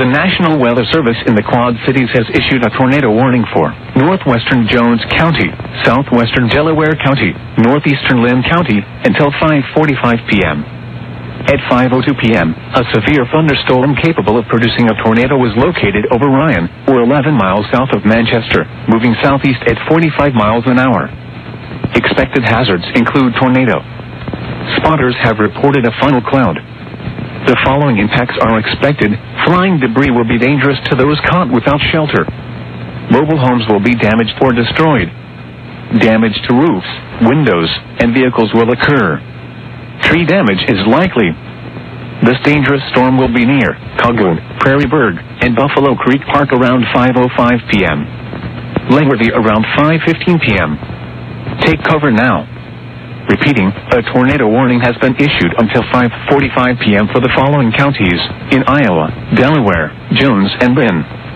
National Weather Service in the Quad Cities has issued a tornado warning for northwestern Jones County, southwestern Delaware County, northeastern Lynn County, until 5:45 p.m. At 5:02 p.m., a severe thunderstorm capable of producing a tornado was located over Ryan, or 11 miles south of Manchester, moving southeast at 45 miles an hour. Expected hazards include tornado. Spotters have reported a funnel cloud. The following impacts are expected. Flying debris will be dangerous to those caught without shelter. Mobile homes will be damaged or destroyed. Damage to roofs, windows, and vehicles will occur. Tree damage is likely. This dangerous storm will be near Calgoon, Prairieburg, and Buffalo Creek Park around 5:05 p.m. Langworthy around 5:15 p.m. Take cover now. Repeating, a tornado warning has been issued until 5:45 p.m. for the following counties in Iowa, Delaware, Jones, and Lynn.